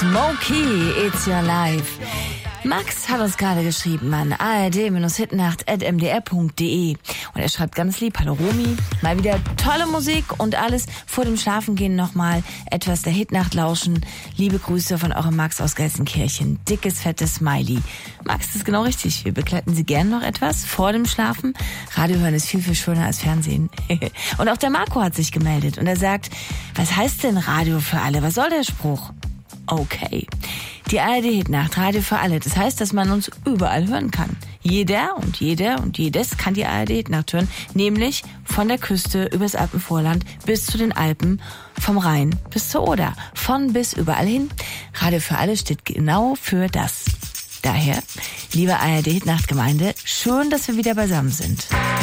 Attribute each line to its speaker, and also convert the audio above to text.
Speaker 1: Smokey, It's Your Life. Max hat uns gerade geschrieben an ard-hitnacht@mdr.de und er schreibt ganz lieb: Hallo Romy, mal wieder tolle Musik und alles. Vor dem Schlafengehen nochmal etwas der Hitnacht lauschen. Liebe Grüße von eurem Max aus Gelsenkirchen. Dickes, fettes Smiley. Max, das ist genau richtig. Wir begleiten Sie gern noch etwas vor dem Schlafen. Radio hören ist viel, viel schöner als Fernsehen. Und auch der Marco hat sich gemeldet und er sagt: Was heißt denn Radio für alle? Was soll der Spruch? Okay. Die ARD-Hitnacht, Radio für alle. Das heißt, dass man uns überall hören kann. Jeder und jedes kann die ARD-Hitnacht hören. Nämlich von der Küste übers Alpenvorland bis zu den Alpen, vom Rhein bis zur Oder. Von bis überall hin. Radio für alle steht genau für das. Daher, liebe ARD-Hitnacht-Gemeinde, schön, dass wir wieder beisammen sind.